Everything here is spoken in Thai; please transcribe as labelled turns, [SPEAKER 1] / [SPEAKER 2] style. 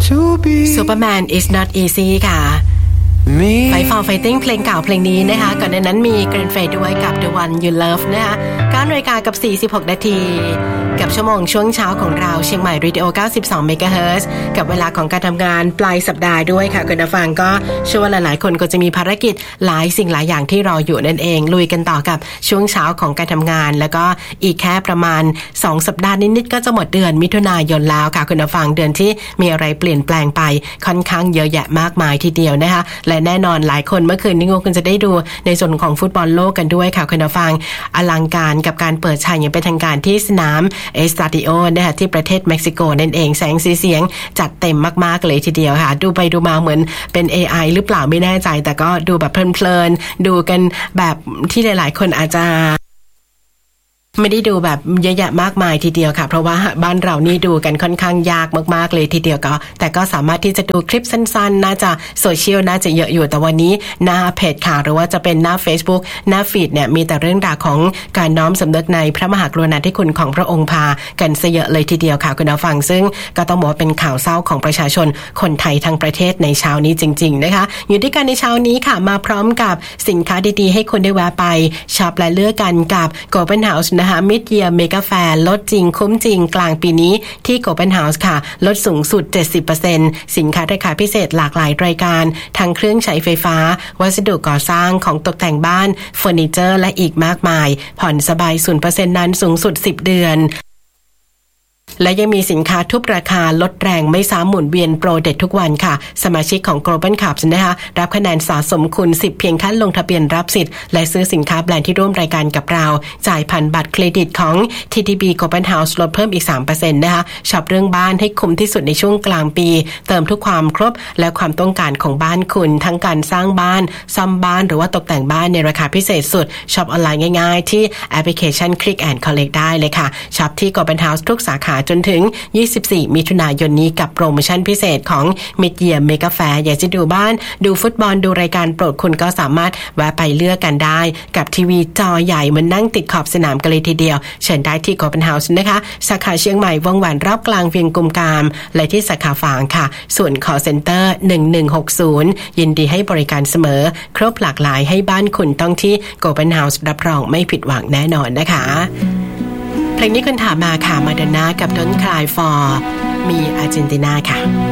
[SPEAKER 1] Superman is not easy ค่ะFight for Fighting เพลงเก่าเพลงนี้นะคะก่อนหน้านั้นมีGlenn Freyด้วยกับ The One You Love นะคะ9:00 กับ46 นาทีกับชั่วโมงช่วงเช้าของเราเชียงใหม่ Radio 92 MHz กับเวลาของการทำงานปลายสัปดาห์ด้วยค่ะคุณผู้ฟังก็เชื่อว่าหลายๆคนก็จะมีภารกิจหลายสิ่งหลายอย่างที่รออยู่นั่นเองลุยกันต่อกับช่วงเช้าของการทำงานแล้วก็อีกแค่ประมาณ2สัปดาห์นิดๆก็จะหมดเดือนมิถุนายนแล้วค่ะคุณผู้ฟังเดือนที่มีอะไรเปลี่ยนแปลงไปค่อนข้างเยอะแยะมากมายทีเดียวนะคะและแน่นอนหลายคนเมื่อคืนนี้คุณจะได้ดูในส่วนของฟุตบอลโลกกันด้วยค่ะคุณผู้ฟังอลังการกับการเปิดฉากอย่างเป็นทางการที่สนามเอสตาดิโอนะคะที่ประเทศเม็กซิโกนั่นเองแสงสีเสียงจัดเต็มมากๆเลยทีเดียวค่ะดูไปดูมาเหมือนเป็น AI หรือเปล่าไม่แน่ใจแต่ก็ดูแบบเพลินๆดูกันแบบที่หลายๆคนอาจจะไม่ได้ดูแบบเยอะแยะมากมายทีเดียวค่ะเพราะว่าบ้านเรานี่ดูกันค่อนข้างยากมากๆเลยทีเดียวก็แต่ก็สามารถที่จะดูคลิปสั้นๆน่าจะโซเชียลน่าจะเยอะอยู่แต่วันนี้หน้าเพจค่ะหรือว่าจะเป็นหน้า Facebook หน้าฟีดเนี่ยมีแต่เรื่องราวของการน้อมสำนึกในพระมหากรุณาธิคุณของพระองค์พากันซะเยอะเลยทีเดียวค่ะคุณผู้ฟังซึ่งก็ต้องบอกว่าเป็นข่าวเศร้าของประชาชนคนไทยทั้งประเทศในเช้านี้จริงๆนะคะอยู่ด้วยกันในเช้านี้ค่ะมาพร้อมกับสินค้าดีๆให้คุณได้แวะไปช็อปและเลือกกันกับ Golden House Mid Year Mega Fair ลดจริงคุ้มจริงกลางปีนี้ที่ Golden House ค่ะลดสูงสุด 70% สินค้าราคาพิเศษหลากหลายรายการทั้งเครื่องใช้ไฟฟ้าวัสดุก่อสร้างของตกแต่งบ้านเฟอร์นิเจอร์และอีกมากมายผ่อนสบาย 0% นั้นสูงสุด10 เดือนและยังมีสินค้าทุบราคาลดแรงไม่ซ้ำหมุนเวียนโปรเด็ดทุกวันค่ะสมาชิกของ Global Clubs นะคะรับคะแนนสะสมคูณ10เพียงแค่ลงทะเบียนรับสิทธิ์และซื้อสินค้าแบรนด์ที่ร่วมรายการกับเราจ่ายผ่านบัตรเครดิตของ TTB Global House ลดเพิ่มอีก 3% นะคะช็อปเรื่องบ้านให้คุ้มที่สุดในช่วงกลางปีเติมทุกความครบและความต้องการของบ้านคุณทั้งการสร้างบ้านซ่อมบ้านหรือว่าตกแต่งบ้านในราคาพิเศษสุดช็อปออนไลน์ง่ายๆที่แอปพลิเคชัน Click and Collect ได้เลยค่ะช็อปที่ Global House ทุกสาขาจนถึง24 มิถุนายนนี้กับโปรโมชั่นพิเศษของ Mid Year Mega Fair อยากจะดูบ้านดูฟุตบอลดูรายการโปรดคุณก็สามารถแวะไปเลือกกันได้กับทีวีจอใหญ่เหมือนนั่งติดขอบสนามกันเลยทีเดียวเชิญได้ที่ Golden House นะคะสาขาเชียงใหม่วงแหวนรอบกลางเวียงกุมกามและที่สาขาฝางค่ะส่วน Call Center 1160ยินดีให้บริการเสมอครบหลากหลายให้บ้านคุณต้องที่ Golden House รับรองไม่ผิดหวังแน่นอนนะคะเพลงนี้คุณถามมาค่ะมาดอนน่ากับ Don't Cry for Me Argentina ค่ะ